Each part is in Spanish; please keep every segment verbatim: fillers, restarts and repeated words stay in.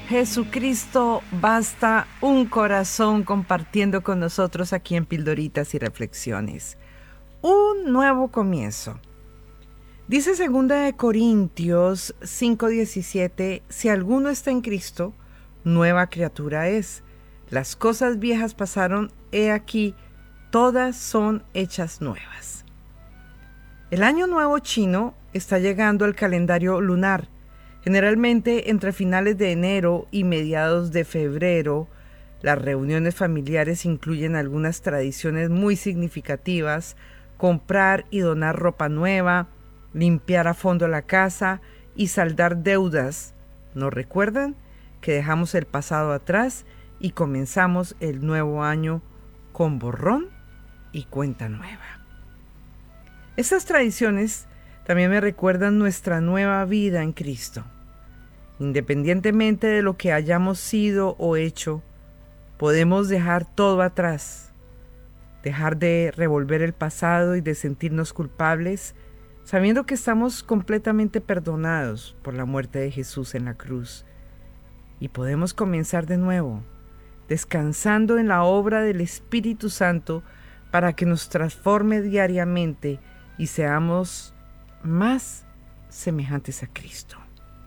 Jesucristo, basta un corazón compartiendo con nosotros aquí en Pildoritas y Reflexiones. Un nuevo comienzo. Dice segunda de Corintios cinco diecisiete, si alguno está en Cristo, nueva criatura es. Las cosas viejas pasaron, he aquí, todas son hechas nuevas. El año nuevo chino está llegando al calendario lunar. Generalmente entre finales de enero y mediados de febrero, las reuniones familiares incluyen algunas tradiciones muy significativas: comprar y donar ropa nueva, limpiar a fondo la casa y saldar deudas. ¿Nos recuerdan que dejamos el pasado atrás y comenzamos el nuevo año con borrón y cuenta nueva? Estas tradiciones también me recuerdan nuestra nueva vida en Cristo. Independientemente de lo que hayamos sido o hecho, podemos dejar todo atrás, dejar de revolver el pasado y de sentirnos culpables, sabiendo que estamos completamente perdonados por la muerte de Jesús en la cruz. Y podemos comenzar de nuevo, descansando en la obra del Espíritu Santo para que nos transforme diariamente y seamos más semejantes a Cristo.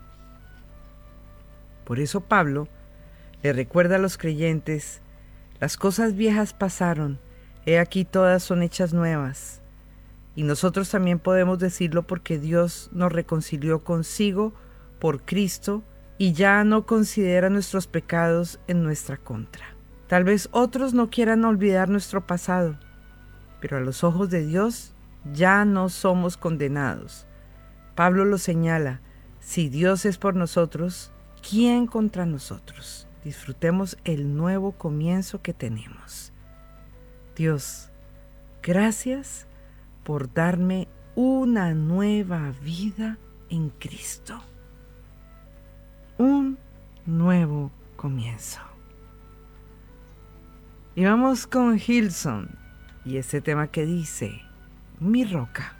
Por eso Pablo le recuerda a los creyentes: las cosas viejas pasaron, he aquí todas son hechas nuevas. Y nosotros también podemos decirlo porque Dios nos reconcilió consigo por Cristo y ya no considera nuestros pecados en nuestra contra. Tal vez otros no quieran olvidar nuestro pasado, pero a los ojos de Dios ya no somos condenados. Pablo lo señala: si Dios es por nosotros, ¿quién contra nosotros? Disfrutemos el nuevo comienzo que tenemos. Dios, gracias por darme una nueva vida en Cristo. Un nuevo comienzo. Y vamos con Hillsong y ese tema que dice: mi roca.